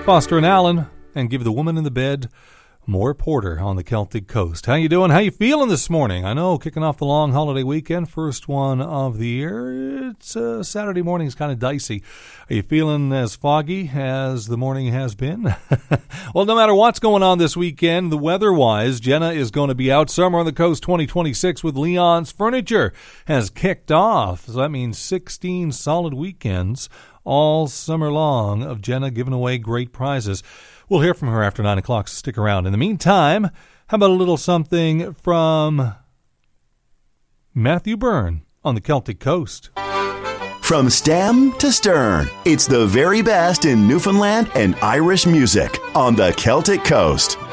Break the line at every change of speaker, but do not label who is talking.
Foster and Allen, and give the woman in the bed more porter on the Celtic Coast. How you doing? How you feeling this morning? I know, kicking off the long holiday weekend, first one of the year. It's Saturday morning is kind of dicey. Are you feeling as foggy as the morning has been? Well, no matter what's going on this weekend, the weather-wise, Jenna is going to be out. Summer on the Coast 2026 with Leon's Furniture has kicked off. So that means 16 solid weekends all summer long of Jenna giving away great prizes. We'll hear from her after 9 o'clock, so stick around. In the meantime, how about a little something from Matthew Byrne on the Celtic Coast?
From stem to stern, it's the very best in Newfoundland and Irish music on the Celtic Coast.